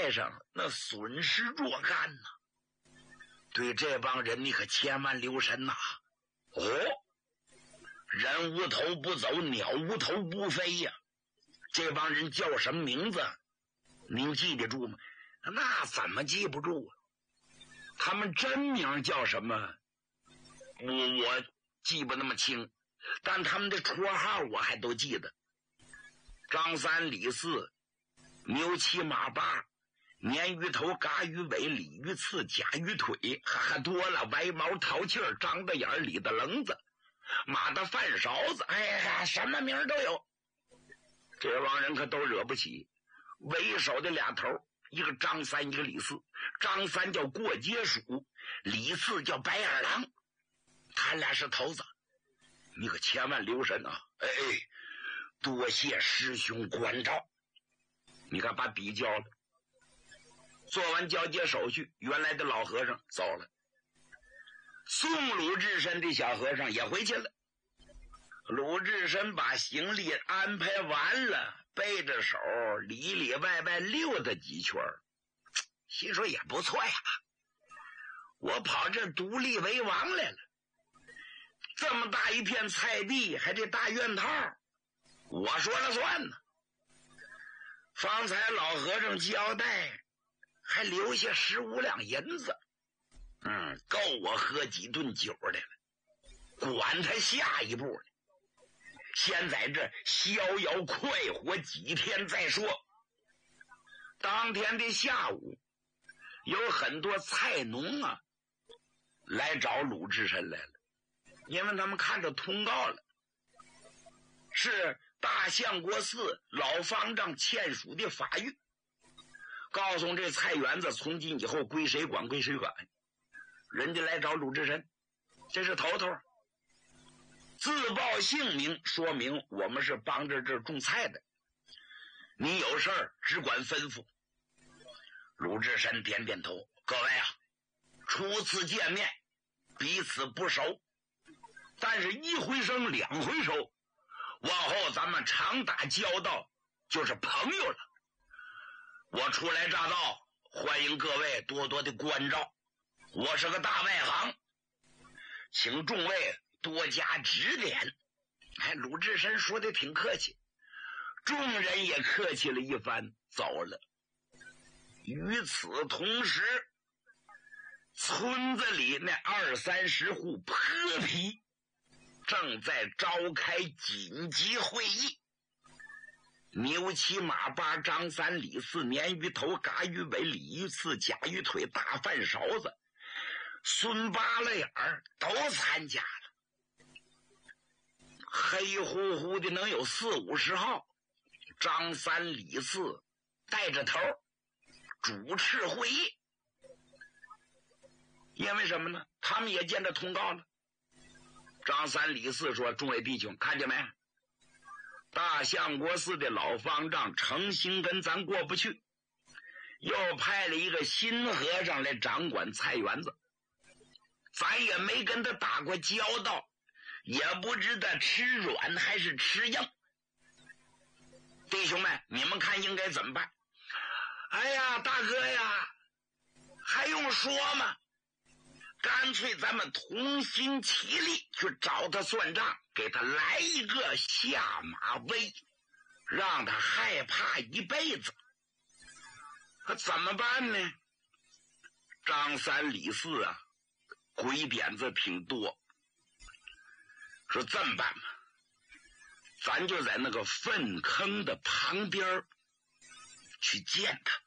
带上，那损失若干呐。对这帮人你可千万留神呐。人无头不走，鸟无头不飞呀。这帮人叫什么名字？您记得住吗？那怎么记不住啊？他们真名叫什么？我记不那么清，但他们的绰号我还都记得。张三李四，牛七马八，鲶鱼头，嘎鱼尾，鲤鱼刺，甲鱼腿，还多了歪毛淘气儿，张大眼李大棱子，马大饭勺子，哎呀，什么名都有。这帮人可都惹不起。为首的俩头，一个张三，一个李四。张三叫过街鼠，李四叫白眼狼，他俩是头子，你可千万留神啊！多谢师兄关照。你看把笔交了，做完交接手续，原来的老和尚走了，送鲁智深的小和尚也回去了。鲁智深把行李安排完了，背着手里里外外溜达几圈，心说也不错呀，我跑这独立为王来了，这么大一片菜地，还这大院套，我说了算呢。方才老和尚交代，还留下15两银子，够我喝几顿酒的了，管他下一步呢。先在这逍遥快活几天再说。当天的下午，有很多菜农啊来找鲁智深来了，因为他们看着通告了，是大相国寺老方丈签署的法谕，告诉这菜园子从今以后归谁管归谁管。人家来找鲁智深，这是头头，自报姓名，说明我们是帮着这种菜的，你有事儿只管吩咐。鲁智深点点头，各位啊，初次见面，彼此不熟，但是一回生两回熟，往后咱们常打交道，就是朋友了。我初来乍到，欢迎各位多多的关照，我是个大外行，请众位多加指点。鲁智深说的挺客气，众人也客气了一番，走了。与此同时，村子里那20-30户泼皮正在召开紧急会议。牛七马八，张三李四，鲶鱼头，嘎鱼尾，鲤鱼刺，甲鱼腿，大饭勺子，孙八了眼儿都参加了。黑乎乎的能有40-50号，张三李四带着头主持会议。因为什么呢？他们也见着通告了。张三李四说，众位弟兄看见没，大相国寺的老方丈诚心跟咱过不去，又派了一个新和尚来掌管菜园子，咱也没跟他打过交道，也不知道吃软还是吃硬。弟兄们，你们看应该怎么办？哎呀，大哥呀，还用说吗？干脆咱们同心齐力去找他算账，给他来一个下马威，让他害怕一辈子。可怎么办呢？张三李四啊，鬼点子挺多，说这么办吧，咱就在那个粪坑的旁边去见他，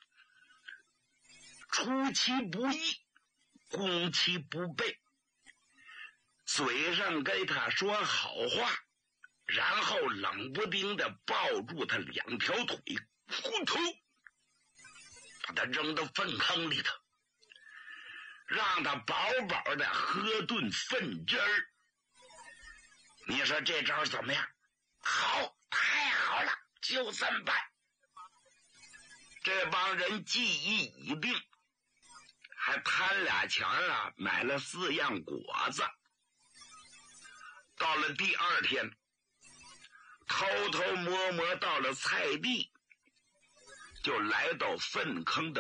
出其不意，攻其不备，嘴上跟他说好话，然后冷不丁的抱住他2条腿，呼头把他扔到粪坑里头，让他饱饱的喝顿粪汁儿。你说这招怎么样？好，太好了，就这么办。这帮人记忆已定，还贪俩钱啊，买了4样果子。到了第2天，偷偷摸摸到了菜地，就来到粪坑的